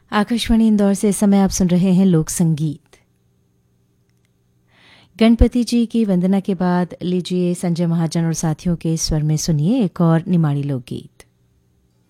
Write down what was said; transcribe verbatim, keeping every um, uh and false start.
आकाशवाणी इंदौर से इस समय आप सुन रहे हैं लोक संगीत। गणपति जी की वंदना के बाद लीजिए संजय महाजन और साथियों के स्वर में सुनिए एक और निमाड़ी लोकगीत।